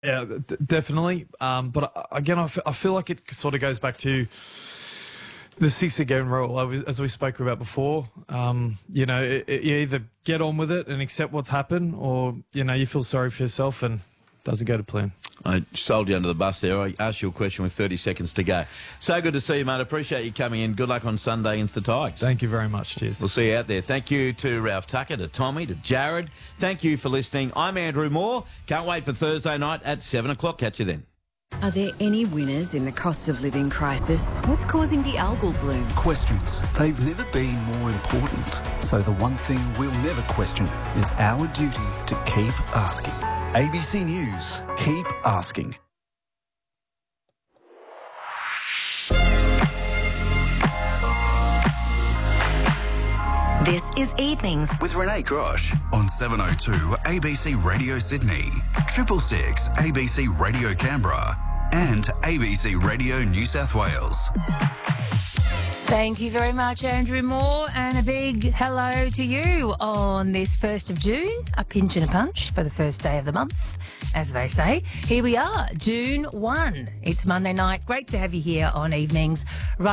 Yeah, definitely. But again, I feel like it sort of goes back to the 6 again rule, as we spoke about before. You either get on with it and accept what's happened, or, you feel sorry for yourself and it doesn't go to plan. I sold you under the bus there. I asked you a question with 30 seconds to go. So good to see you, mate. Appreciate you coming in. Good luck on Sunday against the Tigers. Thank you very much. Cheers. We'll see you out there. Thank you to Ralph Tucker, to Tommy, to Jared. Thank you for listening. I'm Andrew Moore. Can't wait for Thursday night at 7 o'clock. Catch you then. Are there any winners in the cost of living crisis? What's causing the algal bloom? Questions. They've never been more important. So the one thing we'll never question is our duty to keep asking. ABC News. Keep asking. This is Evenings with Renee Grosh on 702 ABC Radio Sydney, 666 ABC Radio Canberra and ABC Radio New South Wales. Thank you very much, Andrew Moore, and a big hello to you on this 1st of June, a pinch and a punch for the first day of the month, as they say. Here we are, June 1. It's Monday night. Great to have you here on Evenings.